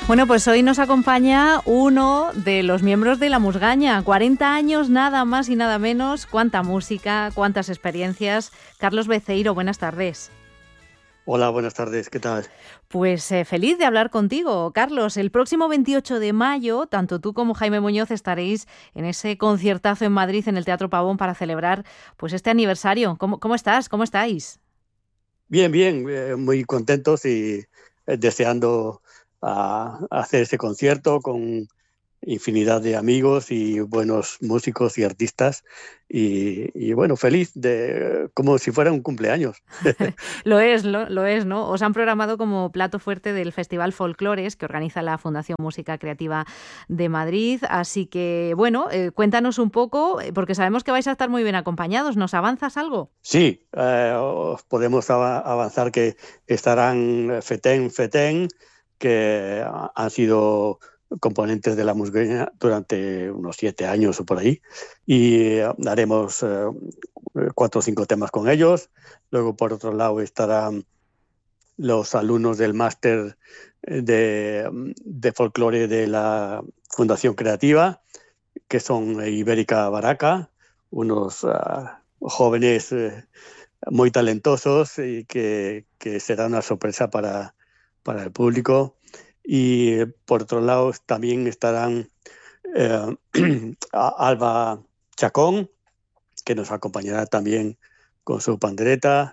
Bueno, pues hoy nos acompaña uno de los miembros de La Musgaña. 40 años, nada más y nada menos. Cuánta música, cuántas experiencias. Carlos Beceiro, buenas tardes. Hola, buenas tardes, ¿qué tal? Pues feliz de hablar contigo, Carlos. El próximo 28 de mayo, tanto tú como Jaime Muñoz estaréis en ese conciertazo en Madrid, en el Teatro Pavón, para celebrar pues este aniversario. ¿Cómo estás? ¿Cómo estáis? Bien, muy contentos y deseando hacer ese concierto con infinidad de amigos y buenos músicos y artistas y bueno, feliz como si fuera un cumpleaños. Lo es, ¿no? Os han programado como plato fuerte del Festival Folclores que organiza la Fundación Música Creativa de Madrid. Así que, bueno, cuéntanos un poco, porque sabemos que vais a estar muy bien acompañados. ¿Nos avanzas algo? Sí, os podemos avanzar que estarán Feten, que han sido componentes de La Musgaña durante unos 7 años o por ahí, y haremos 4 o 5 temas con ellos. Luego, por otro lado, estarán los alumnos del máster de folclore de la Fundación Creativa, que son Ibérica Baraca, unos jóvenes muy talentosos y que será una sorpresa para el público. Y por otro lado también estarán eh, Alba Chacón, que nos acompañará también con su pandereta,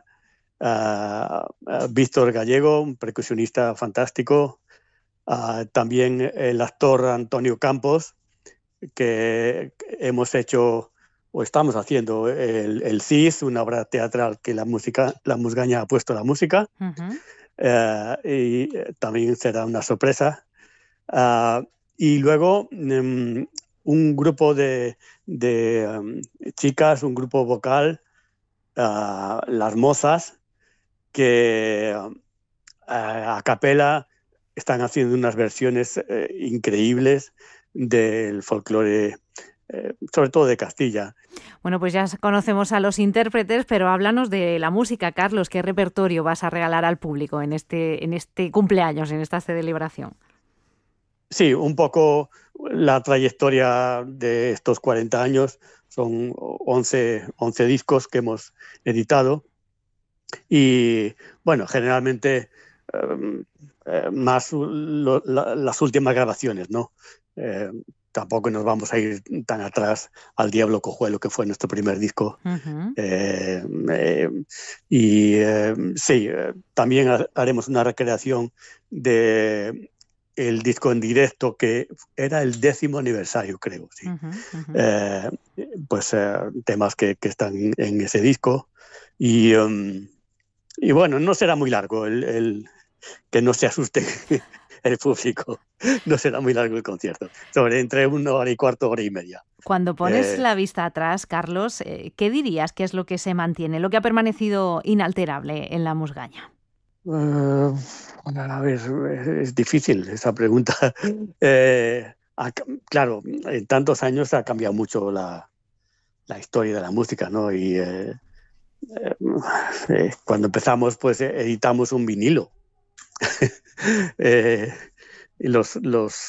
Víctor Gallego, un percusionista fantástico, también el actor Antonio Campos, que hemos hecho o estamos haciendo el CIS, una obra teatral que la Musgaña ha puesto la música. Uh-huh. Y también será una sorpresa. Y luego un grupo de chicas, un grupo vocal, las Mozas, que a capela están haciendo unas versiones increíbles del folclore, sobre todo de Castilla. Bueno, pues ya conocemos a los intérpretes, pero háblanos de la música, Carlos. ¿Qué repertorio vas a regalar al público en este cumpleaños, en esta celebración? Sí, un poco la trayectoria de estos 40 años. Son 11 discos que hemos editado y, bueno, generalmente más las últimas grabaciones, ¿no? Tampoco nos vamos a ir tan atrás al Diablo Cojuelo, que fue nuestro primer disco. Uh-huh. Sí, también haremos una recreación de el disco en directo, que era el 10º aniversario, creo, sí. Uh-huh, uh-huh. Pues temas que están en ese disco. Y bueno, no será muy largo, que no se asuste el público. No será muy largo el concierto, entre 1 hora y cuarto, hora y media. Cuando pones la vista atrás, Carlos, ¿qué dirías que es lo que se mantiene, lo que ha permanecido inalterable en La Musgaña? A ver, es difícil esa pregunta. Claro, en tantos años ha cambiado mucho la historia de la música, ¿no? Y cuando empezamos, pues editamos un vinilo. Y los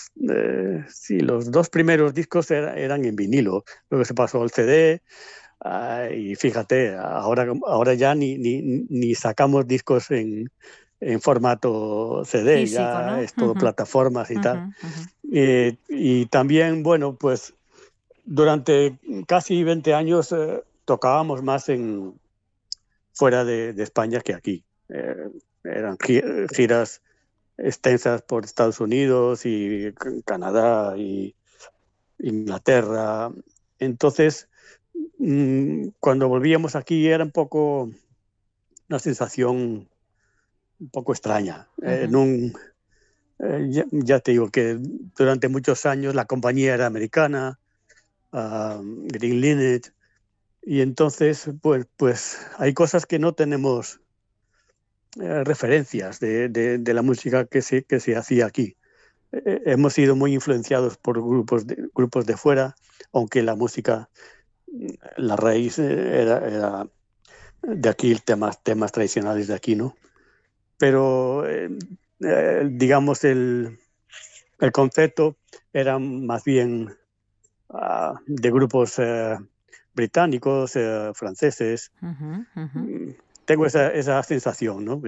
2 primeros discos eran en vinilo. Luego se pasó al CD. Y fíjate, ahora ya ni sacamos discos en formato CD, Físico, ya ¿no? es todo Uh-huh. plataformas y Uh-huh, tal. uh-huh. Y también, bueno, pues durante casi 20 años tocábamos más fuera de España que aquí. Eran giras extensas por Estados Unidos y Canadá y Inglaterra. Entonces, cuando volvíamos aquí era un poco una sensación un poco extraña. Uh-huh. Ya te digo que durante muchos años la compañía era americana, Green Linnet, y entonces pues hay cosas que no tenemos referencias de la música que se hacía aquí. Hemos sido muy influenciados por grupos de fuera, aunque la música, la raíz era de aquí, temas tradicionales de aquí, ¿no? Pero digamos el concepto era más bien de grupos británicos, franceses. Tengo esa sensación, ¿no?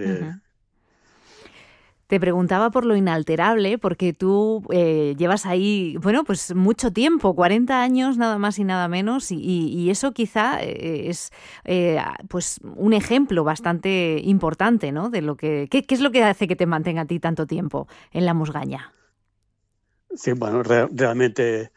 Te preguntaba por lo inalterable, porque tú llevas ahí, bueno, pues mucho tiempo, 40 años nada más y nada menos, y eso quizá es pues un ejemplo bastante importante, ¿no? De lo ¿qué es lo que hace que te mantenga a ti tanto tiempo en la musgaña? Sí, bueno, realmente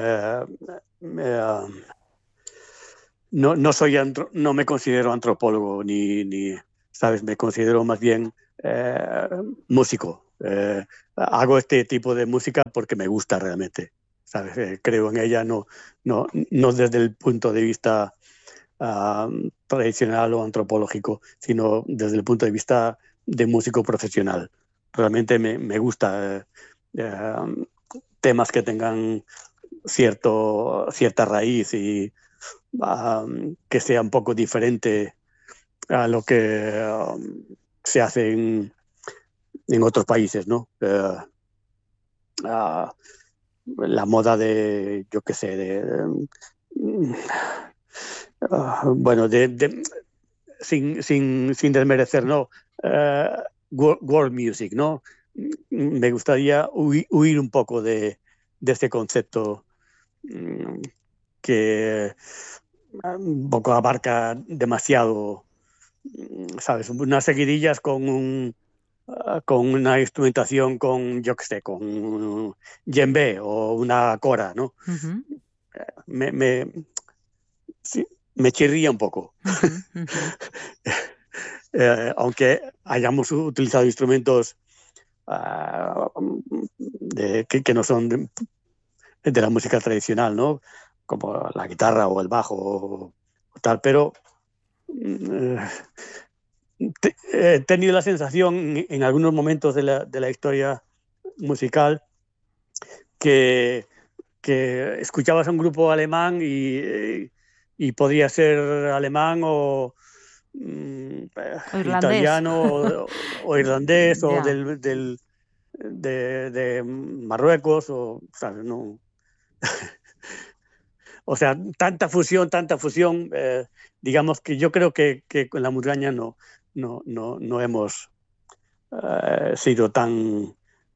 no me considero antropólogo ni ¿sabes? Me considero más bien músico. Hago este tipo de música porque me gusta realmente, ¿sabes? Creo en ella, no desde el punto de vista tradicional o antropológico, sino desde el punto de vista de músico profesional. Realmente me gusta temas que tengan cierta raíz y que sea un poco diferente a lo que se hace en otros países, ¿no? La moda de, yo qué sé, bueno, sin desmerecer, ¿no? World music, ¿no? Me gustaría huir un poco de este concepto que un poco abarca demasiado, ¿sabes? Unas seguidillas con una instrumentación con, yo qué sé, con un djembe o una cora, ¿no? Me chirría un poco. Aunque hayamos utilizado instrumentos que no son de la música tradicional, ¿no? Como la guitarra o el bajo o tal, pero he tenido la sensación en algunos momentos de la historia musical que escuchabas a un grupo alemán y podría ser alemán o italiano o irlandés o de Marruecos, o ¿sabes? No. O sea, tanta fusión, digamos que yo creo que con la musgaña no hemos sido tan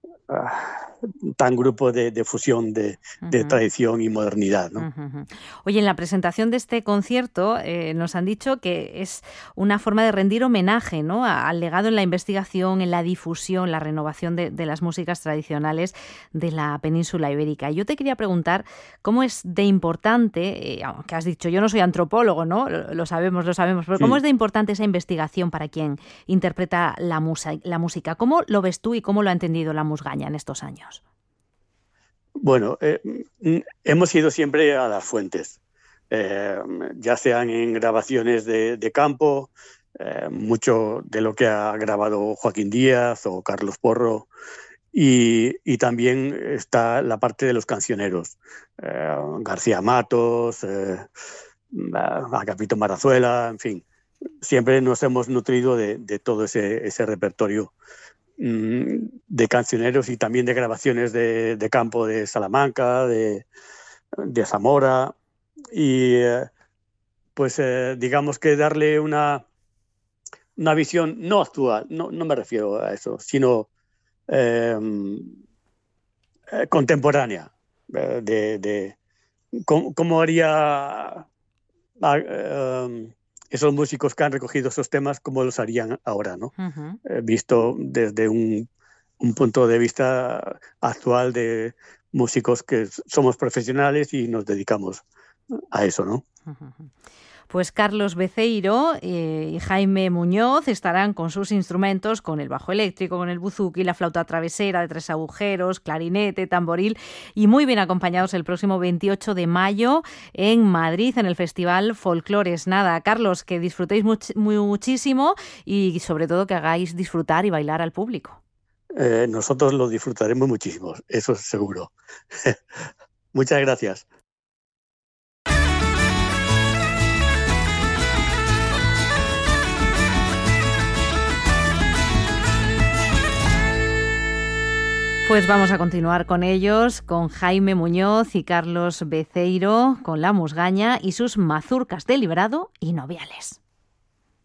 grupo de fusión de tradición y modernidad, ¿no? Oye, en la presentación de este concierto nos han dicho que es una forma de rendir homenaje, ¿no?, al legado en la investigación, en la difusión, la renovación de las músicas tradicionales de la península ibérica. Yo te quería preguntar cómo es de importante, aunque has dicho, yo no soy antropólogo, ¿no? Lo sabemos, pero ¿cómo es de importante esa investigación para quien interpreta la música? ¿Cómo lo ves tú y cómo lo ha entendido la musgaña en estos años? Bueno, hemos ido siempre a las fuentes, ya sean en grabaciones de campo, mucho de lo que ha grabado Joaquín Díaz o Carlos Porro, y también está la parte de los cancioneros, García Matos, Agapito Marazuela, en fin, siempre nos hemos nutrido de todo ese repertorio de cancioneros y también de grabaciones de campo de Salamanca, de Zamora, y pues digamos que darle una visión no actual, no me refiero a eso, sino contemporánea, de cómo haría esos músicos que han recogido esos temas, cómo los harían ahora, ¿no? Visto desde un punto de vista actual de músicos que somos profesionales y nos dedicamos a eso, ¿no? Pues Carlos Beceiro y Jaime Muñoz estarán con sus instrumentos, con el bajo eléctrico, con el buzuki, la flauta travesera de 3 agujeros, clarinete, tamboril, y muy bien acompañados el próximo 28 de mayo en Madrid, en el Festival Folclores. Nada, Carlos, que disfrutéis muchísimo y sobre todo que hagáis disfrutar y bailar al público. Nosotros lo disfrutaremos muchísimo, eso es seguro. Muchas gracias. Pues vamos a continuar con ellos, con Jaime Muñoz y Carlos Beceiro, con La Musgaña y sus mazurcas de librado y noviales.